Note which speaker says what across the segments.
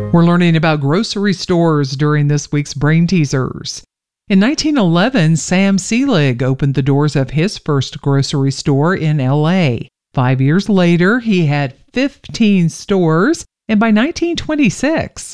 Speaker 1: We're learning about grocery stores during this week's Brain Teasers. In 1911, Sam Selig opened the doors of his first grocery store in LA. 5 years later, he had 15 stores, and by 1926,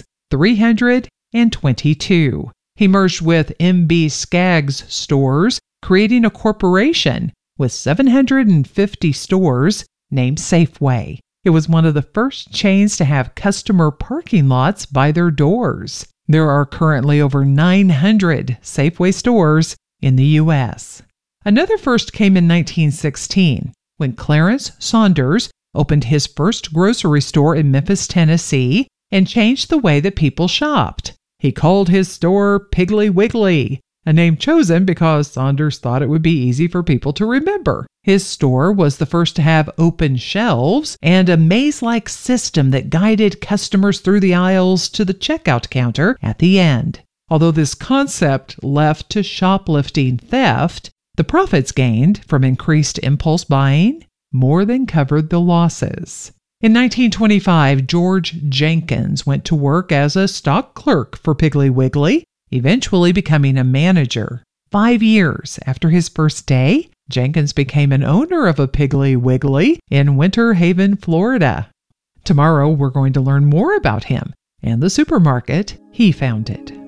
Speaker 1: 322. He merged with M.B. Skaggs Stores, creating a corporation with 750 stores named Safeway. It was one of the first chains to have customer parking lots by their doors. There are currently over 900 Safeway stores in the U.S. Another first came in 1916, when Clarence Saunders opened his first grocery store in Memphis, Tennessee, and changed the way that people shopped. He called his store Piggly Wiggly, a name chosen because Saunders thought it would be easy for people to remember. His store was the first to have open shelves and a maze-like system that guided customers through the aisles to the checkout counter at the end. Although this concept left to shoplifting theft, the profits gained from increased impulse buying more than covered the losses. In 1925, George Jenkins went to work as a stock clerk for Piggly Wiggly, eventually becoming a manager. 5 years after his first day, Jenkins became an owner of a Piggly Wiggly in Winter Haven, Florida. Tomorrow, we're going to learn more about him and the supermarket he founded.